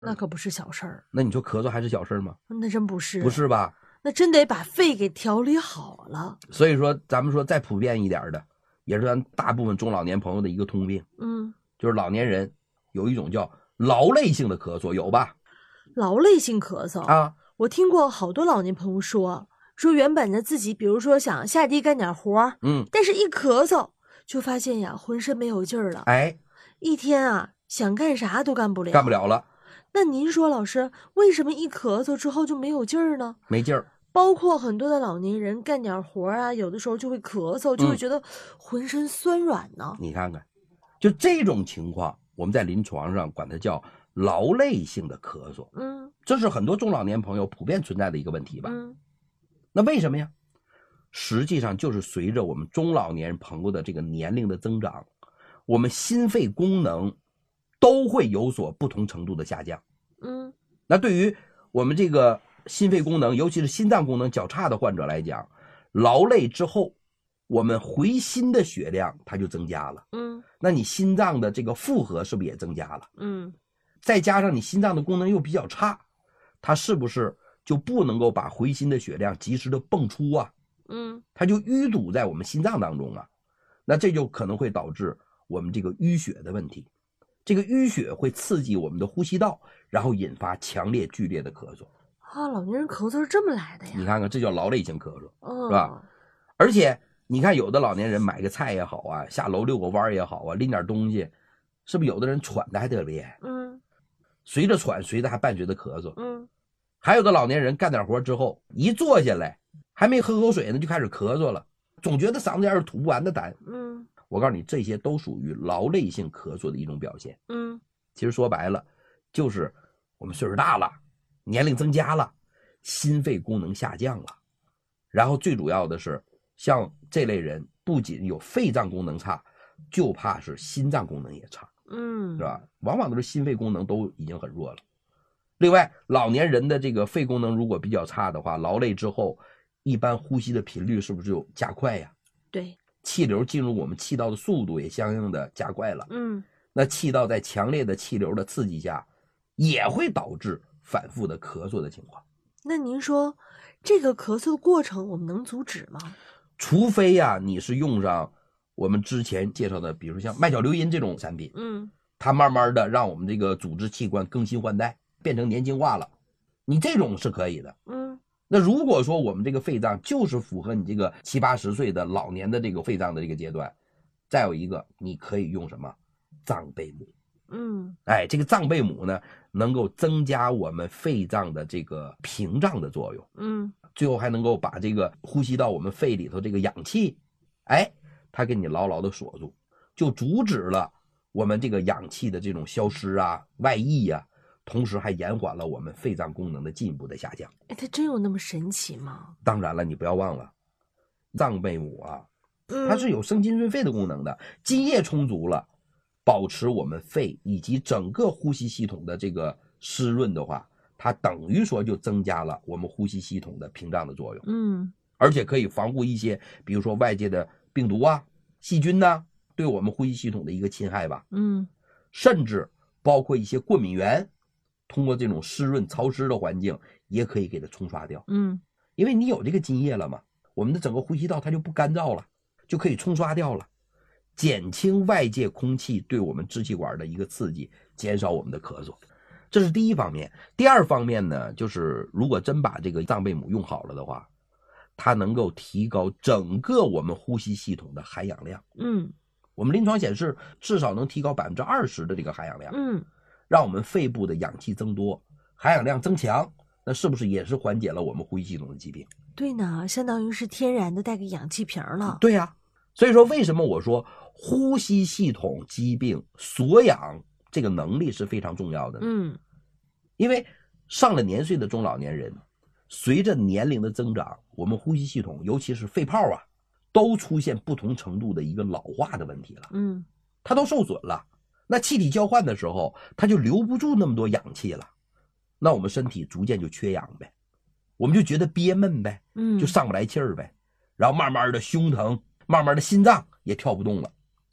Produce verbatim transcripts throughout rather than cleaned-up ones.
那可不是小事儿。 那你说咳嗽还是小事吗？ 那真不是， 不是吧？ 那真得把肺给调理好了。 所以说，咱们说再普遍一点的，也是咱大部分中老年朋友的一个通病。 嗯， 就是老年人有一种叫劳累性的咳嗽，有吧？ 劳累性咳嗽啊， 我听过好多老年朋友说，说原本呢自己比如说想下地干点活， 嗯， 但是一咳嗽就发现呀浑身没有劲儿了， 哎， 一天啊想干啥都干不了， 干不了了。 那您说老师，为什么一咳嗽之后就没有劲儿呢？ 没劲儿。 包括很多的老年人干点活啊，有的时候就会咳嗽，就会觉得浑身酸软呢。 嗯、你看看，就这种情况，我们在临床上管它叫劳累性的咳嗽。 嗯， 这是很多中老年朋友普遍存在的一个问题吧？ 嗯， 那为什么呀？实际上就是随着我们中老年朋友的这个年龄的增长，我们心肺功能都会有所不同程度的下降。 嗯， 那对于我们这个心肺功能，尤其是心脏功能较差的患者来讲，劳累之后，我们回心的血量它就增加了。 嗯， 那你心脏的这个负荷是不是也增加了？ 嗯， 再加上你心脏的功能又比较差，它是不是就不能够把回心的血量及时的泵出啊？ 嗯， 它就淤堵在我们心脏当中啊，那这就可能会导致我们这个淤血的问题。这个淤血会刺激我们的呼吸道，然后引发强烈剧烈的咳嗽。 啊，老年人咳嗽是这么来的呀？ 你看看，这叫劳累性咳嗽， 哦、 是吧？而且你看，有的老年人买个菜也好啊，下楼遛个弯也好啊，拎点东西，是不是有的人喘的还特厉害？ 嗯， 随着喘，随着还伴随着咳嗽。 嗯， 还有的老年人干点活之后，一坐下来，还没喝口水呢，就开始咳嗽了，总觉得嗓子眼是吐不完的痰。 嗯， 我告诉你，这些都属于劳累性咳嗽的一种表现。 嗯， 其实说白了，就是我们岁数大了，年龄增加了，心肺功能下降了，然后最主要的是，像这类人不仅有肺脏功能差，就怕是心脏功能也差， 嗯， 是吧？往往都是心肺功能都已经很弱了。另外，老年人的这个肺功能如果比较差的话，劳累之后，一般呼吸的频率是不是就加快呀？ 对， 气流进入我们气道的速度也相应的加快了。 嗯， 那气道在强烈的气流的刺激下，也会导致反复的咳嗽的情况。 那您说这个咳嗽的过程我们能阻止吗？ 除非呀、啊，你是用上我们之前介绍的，比如像麦角硫因这种产品， 嗯， 它慢慢的让我们这个组织器官更新换代，变成年轻化了，你这种是可以的。 嗯， 那如果说我们这个肺脏就是符合你这个七八十岁的老年的这个肺脏的这个阶段，再有一个你可以用什么藏贝母。 嗯， 哎，这个藏贝母呢，能够增加我们肺脏的这个屏障的作用， 嗯， 最后还能够把这个呼吸到我们肺里头这个氧气，哎，它给你牢牢的锁住，就阻止了我们这个氧气的这种消失啊、外溢啊，同时还延缓了我们肺脏功能的进一步的下降。 哎，它真有那么神奇吗？ 当然了，你不要忘了，藏贝母啊，它是有生津润肺的功能的，津液充足了，保持我们肺以及整个呼吸系统的这个湿润的话，它等于说就增加了我们呼吸系统的屏障的作用。 嗯， 而且可以防护一些，比如说外界的病毒啊、细菌呐、啊，对我们呼吸系统的一个侵害吧。 嗯， 甚至包括一些过敏源，通过这种湿润潮湿的环境，也可以给它冲刷掉。 嗯， 因为你有这个津液了嘛，我们的整个呼吸道它就不干燥了，就可以冲刷掉了，减轻外界空气对我们支气管的一个刺激，减少我们的咳嗽。这是第一方面。第二方面呢，就是如果真把这个藏贝母用好了的话，它能够提高整个我们呼吸系统的含氧量。 嗯， 我们临床显示至少能提高百分之二十的这个含氧量。 嗯， 让我们肺部的氧气增多，含氧量增强，那是不是也是缓解了我们呼吸系统的疾病？ 对呢，相当于是天然的带个氧气瓶了。 对呀、啊，所以说为什么我说呼吸系统疾病锁氧这个能力是非常重要的呢？ 嗯， 因为上了年岁的中老年人，随着年龄的增长，我们呼吸系统尤其是肺泡啊，都出现不同程度的一个老化的问题了。 嗯， 它都受损了，那气体交换的时候，它就留不住那么多氧气了，那我们身体逐渐就缺氧呗，我们就觉得憋闷呗， 嗯， 就上不来气儿呗，然后慢慢的胸疼，慢慢的心脏也跳不动了。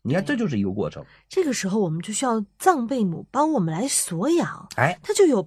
你看，这就是一个过程。 这个时候我们就需要藏贝母帮我们来锁氧， 哎， 它就有